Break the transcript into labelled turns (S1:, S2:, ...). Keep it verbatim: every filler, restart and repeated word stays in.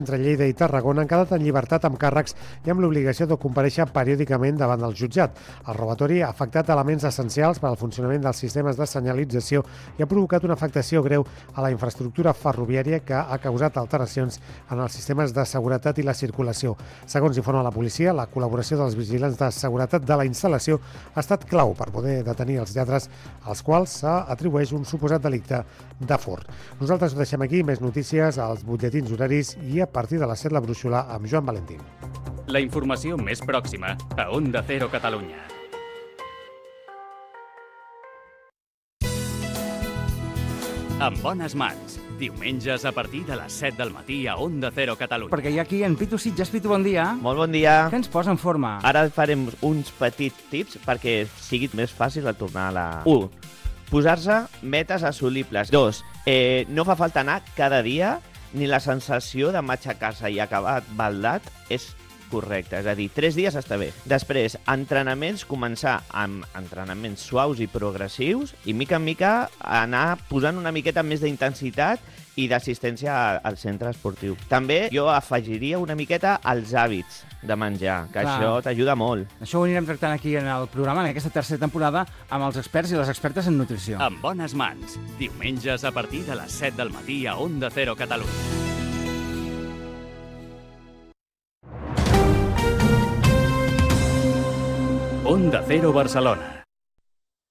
S1: entre Lleida i Tarragona han quedat en llibertat amb càrrecs i amb l'obligació de comparèixer periòdicament davant del jutjat. El robatori ha afectat elements essencials per al funcionament dels sistemes de senyalització i ha provocat una afectació greu a la infraestructura ferroviària que ha causat alteracions en els sistemes de seguretat i la circulació. Segons informa la policia, la col·laboració dels vigilants de seguretat de la instal·lació ha estat clau per poder detenir els lladres als quals s'atribueix un suposat delicte de furt. Nosaltres ho deixem aquí, més notícies als butlletins horaris i a a partir de les set la brúixola amb Joan Valentín.
S2: La informació més pròxima a Onda Cero Catalunya. En bones mans. Diumenges a partir de les set del matí a Onda Cero Catalunya.
S3: Perquè hi ha aquí en Pitu Sitges. Pitu, bon dia.
S4: Molt bon dia.
S3: Què ens posa en forma?
S4: Ara farem uns petits tips perquè sigui més fàcil retornar a la... u. Posar-se metes assolibles. dos. Eh, no fa falta anar cada dia ni la sensació de matxacar-se i acabar baldat és correcta. És a dir, tres dies està bé. Després, entrenaments, començar amb entrenaments suaus i progressius i mica en mica anar posant una miqueta més d'intensitat i d'assistència al centre esportiu. També jo afegiria una miqueta als hàbits de menjar, que Clar. Això t'ajuda molt.
S3: Això ho anirem tractant aquí en el programa, en aquesta tercera temporada, amb els experts i les expertes en nutrició.
S2: En bones mans. Diumenges a partir de les set del matí a Onda Cero Catalunya. Onda Cero Barcelona.